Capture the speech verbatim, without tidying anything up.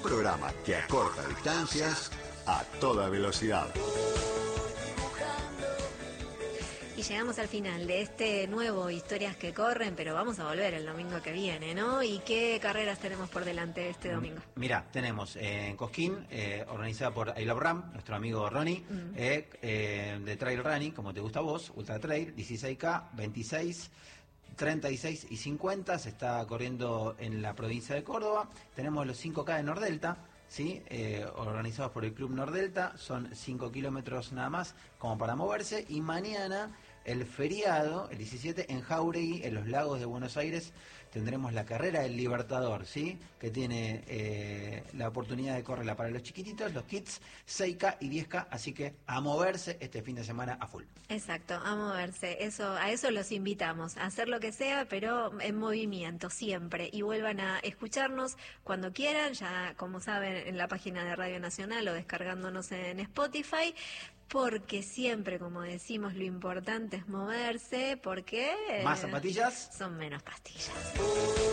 programa que acorta distancias a toda velocidad. Y llegamos al final de este nuevo Historias que Corren, pero vamos a volver el domingo que viene, ¿no? ¿Y qué carreras tenemos por delante este domingo? Mira, tenemos eh, en Cosquín, eh, organizada por I Love Ram, nuestro amigo Ronnie, mm. eh, eh, de Trail Running, como te gusta a vos, Ultra Trail, dieciséis K, veintiséis, treinta y seis y cincuenta, se está corriendo en la provincia de Córdoba. Tenemos los cinco K de Nordelta, ¿sí? eh, organizados por el Club Nordelta, son cinco kilómetros nada más como para moverse, y mañana el feriado, el diecisiete, en Jauregui, en los lagos de Buenos Aires, tendremos la carrera del Libertador, ¿sí? Que tiene eh, la oportunidad de correrla para los chiquititos, los kids, seis K y diez K, así que a moverse este fin de semana a full. Exacto, a moverse, eso, a eso los invitamos, a hacer lo que sea, pero en movimiento siempre, y vuelvan a escucharnos cuando quieran, ya como saben en la página de Radio Nacional o descargándonos en Spotify, porque siempre, como decimos, lo importante es moverse, porque más zapatillas son menos pastillas.